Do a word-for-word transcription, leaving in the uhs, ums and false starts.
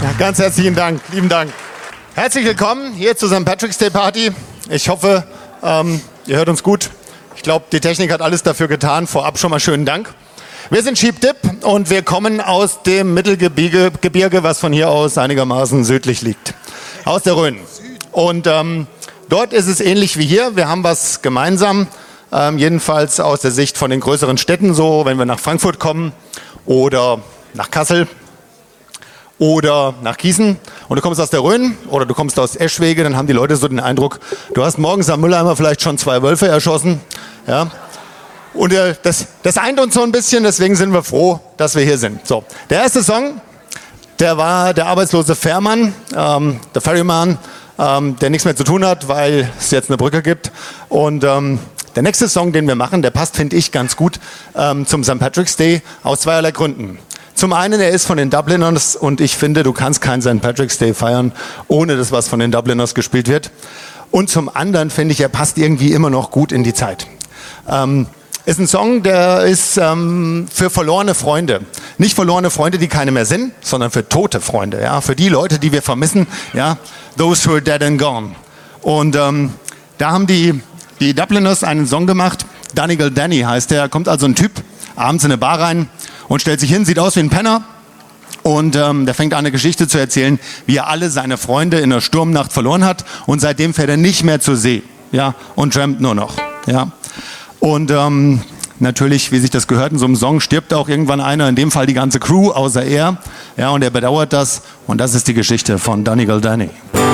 Ganz herzlichen Dank, lieben Dank. Herzlich willkommen hier zur Sankt Patrick's Day Party. Ich hoffe, ähm, ihr hört uns gut. Ich glaube, die Technik hat alles dafür getan. Vorab schon mal schönen Dank. Wir sind Sheep Dip und wir kommen aus dem Mittelgebirge, Gebirge, was von hier aus einigermaßen südlich liegt. Aus der Rhön. Und ähm, dort ist es ähnlich wie hier. Wir haben was gemeinsam. Ähm, jedenfalls aus der Sicht von den größeren Städten so, wenn wir nach Frankfurt kommen oder nach Kassel oder nach Gießen und du kommst aus der Rhön oder du kommst aus Eschwege, dann haben die Leute so den Eindruck, du hast morgens am Mülleimer vielleicht schon zwei Wölfe erschossen. Ja? Und äh, das, das eint uns so ein bisschen, deswegen sind wir froh, dass wir hier sind. So, der erste Song, der war der arbeitslose Fährmann, ähm, der Ferryman, ähm, der nichts mehr zu tun hat, weil es jetzt eine Brücke gibt. Und ähm, der nächste Song, den wir machen, der passt, finde ich, ganz gut ähm, zum Sankt Patrick's Day aus zweierlei Gründen. Zum einen, er ist von den Dubliners und ich finde, du kannst keinen Sankt Patrick's Day feiern, ohne dass was von den Dubliners gespielt wird. Und zum anderen finde ich, er passt irgendwie immer noch gut in die Zeit. Ähm, ist ein Song, der ist ähm, für verlorene Freunde. Nicht verlorene Freunde, die keine mehr sind, sondern für tote Freunde. Ja? Für die Leute, die wir vermissen. Ja? Those who are dead and gone. Und ähm, da haben die... Die Dubliners einen Song gemacht, Donegal Danny heißt der, kommt also ein Typ abends in eine Bar rein und stellt sich hin, sieht aus wie ein Penner und ähm, der fängt an eine Geschichte zu erzählen, wie er alle seine Freunde in der Sturmnacht verloren hat und seitdem fährt er nicht mehr zur See, ja, und trampt nur noch, ja. Und ähm, natürlich, wie sich das gehört in so einem Song, stirbt auch irgendwann einer, in dem Fall die ganze Crew, außer er, ja, und er bedauert das und das ist die Geschichte von Donegal Danny.